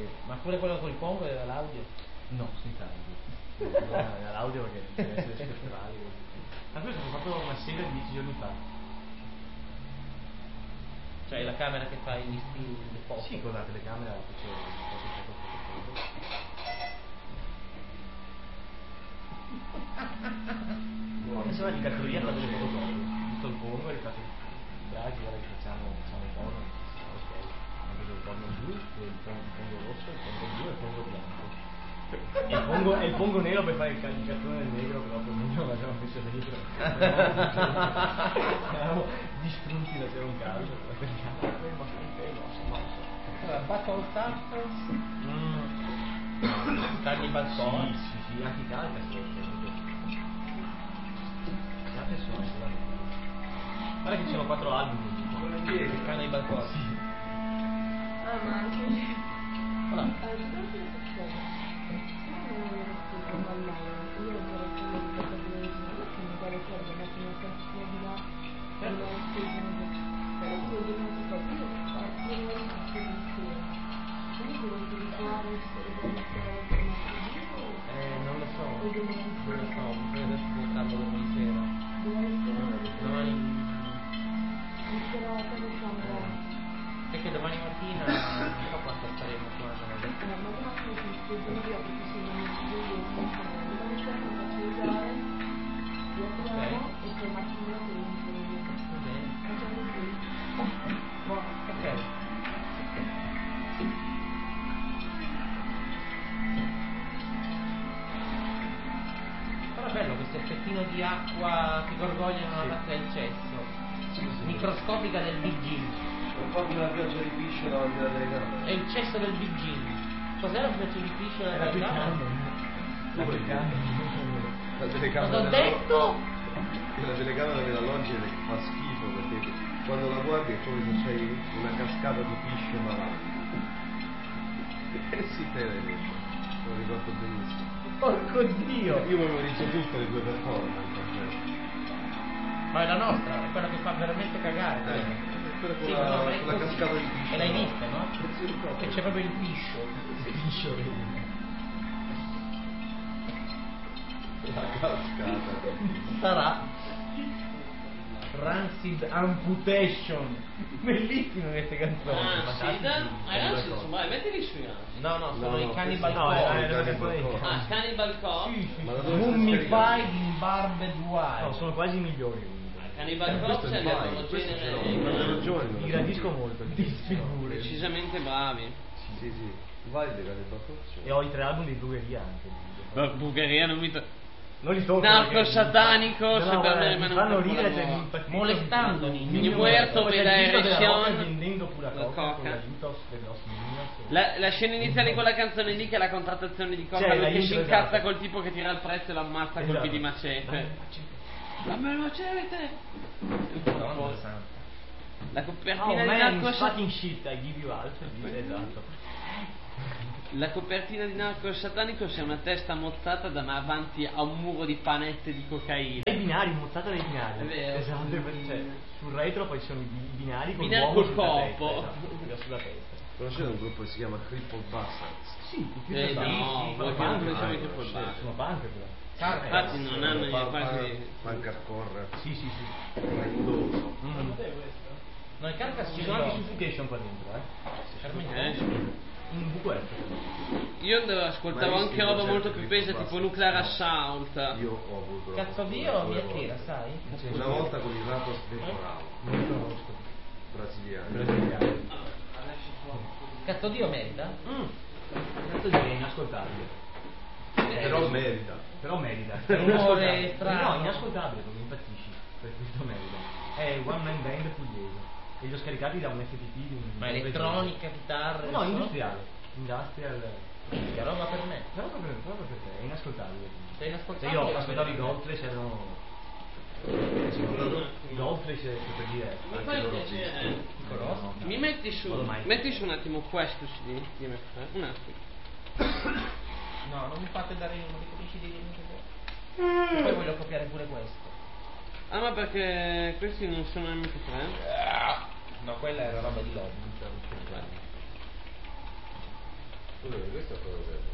Ma pure quello con il Pongo era l'audio? No, senza audio. No, era l'audio perché deve essere spettrali. Ma questo l'ho fatto una serie 10 giorni fa. Cioè la camera che fa gli stili di foto? Sì, con la telecamera facevo foto. Mi sembra di cartoleria fa delle fotocopie. Tutto il Pongo e il caso Draghi, ora che facciamo il porno. Ok, anche il porno blu, il Pongo rosso, il Pongo blu e il Pongo bianco. E il Pongo nero per fare il cartone del negro, però poi non l'abbiamo messo dentro. Eravamo distrutti da c'era un calcio. Allora, Battle Starters, Cannibal Corpse. Sì, anche calca Guardate sono guarda che ci sono 4 album Il Cannibal Corpse. Sì. Ma anche non lo so, adesso portarlo domani sera. Perché domani mattina non so quanto staremo qua. Però è bello questo effettino di acqua che gorgogliano la parte del cesso, microscopica del Big Jim. Un po' come la pioggia di pisce davanti alla telecamera. È il cesso del Big Jim. Cos'è la pioggia di pisce della telecamera? La telecamera. Cosa ho detto? La telecamera della loggia fa schifo perché quando la guardi è come se c'hai una cascata di pisce malato. Sì, te l'hai detto, me lo ricordo benissimo. Porco Dio! Io memorizzo tutte le tue performance. Ma è la nostra, è quella che fa veramente cagare. Quella con Sì, la, no, ma è con la così. cascata di pisce. E l'hai vista, no? Sì, proprio. Che c'è proprio il piscio. La cascata. Sarà Rancid Amputation. Bellissime queste canzoni. Ragazzi, insomma, mettili su Ragazzi. No, sono i Cannibal No, Corpse. Cannibal Corpse. Ma da dove Mummified in Barbed Wire. No, sono quasi i migliori. Cannibal Corpse è il loro genere. Li gradisco molto. Decisamente bravi. Sì, valide Cannibal Corpse. E ho i 3 album di Bulgaria anche. Ma Bulgaria non mi... Non li tocco. Narco satanico, se per me mi rimangono fanno un ridere capolavoro. Molestandoli. Niño muerto, peda erección. Vendendo pure La coca. La La scena iniziale di quella canzone lì che è la contrattazione di coca, Cioè, lui che la si intro, incazza esatto. col tipo che tira il prezzo e lo ammazza a colpi di macete. Dammi il macete! La copertina di Narco fucking shit, I give you half. Esatto. La copertina di Narco satanico c'è una testa mozzata davanti a un muro di panette di cocaina. I binari, mozzata dei binari. È vero. Esatto, cioè, sul retro poi ci sono i binari con Binari l'uomo col sulla corpo. testa, esatto, sulla testa. Conoscete un gruppo che si chiama Crippled Bastards? Sì, no, voi che non pensate che fosse. sono punk però. Infatti non hanno quasi... Punk hardcore. Sì. Rendoso. No, il Carcass Ci sono anche Suffocation qua dentro, in VQF. Io ascoltavo Ma anche io roba sì, molto certo, più pesante, basta. tipo Nuclear Assault. Io ho avuto la Cazzo fortuna Dio, due mia volte. chera, sai? Una volta con il Ratos Temporale Non lo conosco. brasiliano. Cazzo Dio merita? Tanto è inascoltabile. Però merita. Però merita. È un umore strano. No, inascoltabile, non mi impazzisci. Per questo merita. È one man band pugliese. E li ho scaricati da un FTP di un... Ma elettronica, chitarre? No, industriale. Industrial. Che roba per me. Però proprio per te, è inascoltabile. Sei Se inascoltabile? io ascoltavo i Goldflesh erano... I Goldflesh per dire... Mi fai il piacere? Mi metti su un attimo questo CD di MF, un attimo. No, non mi fate dare uno di quei CD di MF. Poi voglio copiare pure questo. Ah, ma perché questi non sono MP3? No, quella era roba di lobby. Scusami, questo è quello che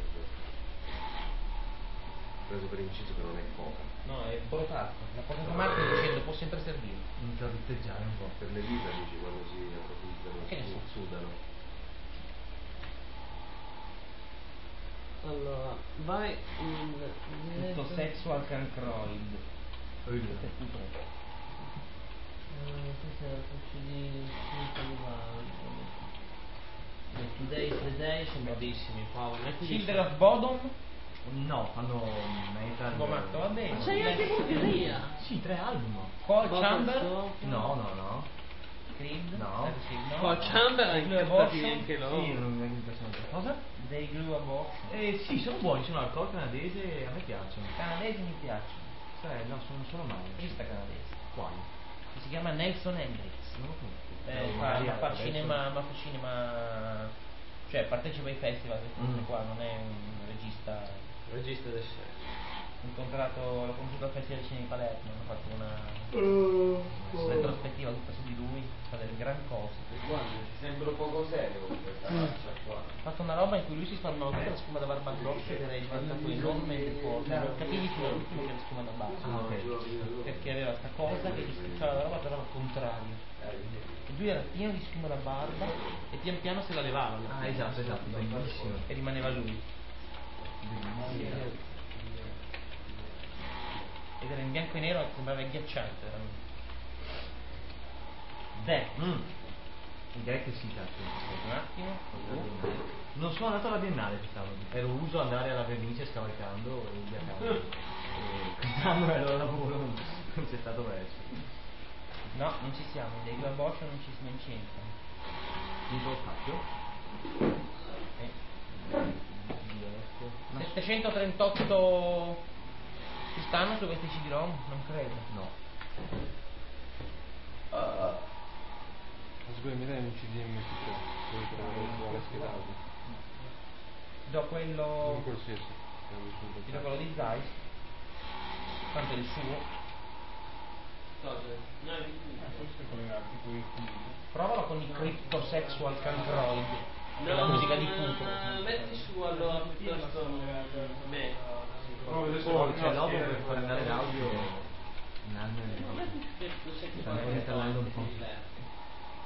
preso per inciso che non è coca. No, è brotato. L'ha portato Marco dicendo può sempre servire. Inizia a vitteggiare un po'. Per le dita dici quando si approfittano, Che ne so. sudano. Allora, vai Tutto sexual cancroid. Questo è tutto. questa è la voce di Today's the Day, sono bravissimi Paolo. Children of Bodom. No, fanno metal. Gomatto, va bene. Ma sei anche Bulgaria? Sì, 3 album. Paul Chamber. No. Creed. No. Paul Chamber ha Glue incantati Abortion. anche loro. Sì, non mi piacciono. Cosa? Dei Glue Abortion. Sì, sono buoni, sono alcol canadese e a me piacciono. Canadesi mi piacciono. No, sono male. Regista canadese. Quali? Che si chiama Nelson Hendricks. Non lo conosco. Fa cinema, cioè partecipa ai festival, queste cose qua, non è un regista. Regista del sesso. L'ho conosciuto al Festival del Cinema di Palermo, hanno fatto una retrospettiva tutta su di lui, fa delle gran cose. Guarda, ti sembra poco serio questa faccia qua. Ha fatto una roba in cui lui si spalmava tutta la schiuma da barba addosso ed era diventato enorme forte, non capivi fino all'ultimo che era schiuma da barba. Perché aveva sta cosa che gli schiacciava la roba però al contrario. E lui era pieno di schiuma da barba e pian piano se la levava. Esatto, bellissimo. E rimaneva lui. Ed era in bianco e nero e sembrava agghiacciante veramente. Direi che si piace. Un attimo. Non sono andato alla Biennale quest'anno, ero uso andare alla Vernice scavalcando e viaggiando. Quest'anno ero al lavoro, non c'è stato verso. No, non ci siamo, dei due abortion non ci entrano. Tipo spazio? 738 ci stanno su questi CD-ROM? Non credo. No. Scusa, mi dai un CD MP3? Quello che vuole schiedato. Do quello. Non quello stesso. Ti do quello di Zeiss. Tanto è il suo. Provalo con i Cryptosexual Cancroid. La musica di Puto. Metti su allora piuttosto me. C'è l'obo per fare andare l'audio in almeno. Stanno installando un po'.